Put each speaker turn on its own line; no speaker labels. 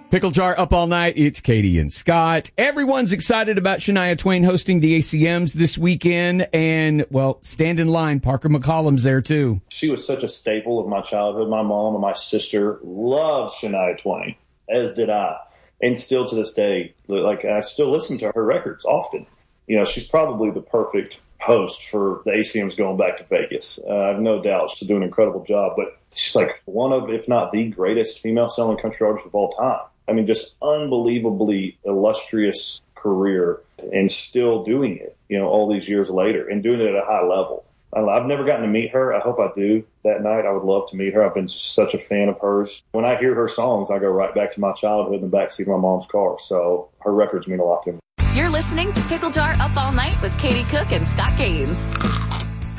Pickle Jar up all night. It's Katie and Scott. Everyone's excited about Shania Twain hosting the ACMs this weekend. And, well, stand in line. Parker McCollum's there, too.
She was such a staple of my childhood. My mom and my sister loved Shania Twain, as did I. And still to this day, like, I still listen to her records often. You know, she's probably the perfect host for the ACMs going back to Vegas. I have no doubt she's doing an incredible job. But she's like one of, if not the greatest female-selling country artist of all time. I mean, just unbelievably illustrious career and still doing it, you know, all these years later and doing it at a high level. I've never gotten to meet her. I hope I do that night. I would love to meet her. I've been such a fan of hers. When I hear her songs, I go right back to my childhood in the backseat of my mom's car. So her records mean a lot to me.
You're listening to Pickle Jar Up All Night with Katie Cook and Scott Gaines.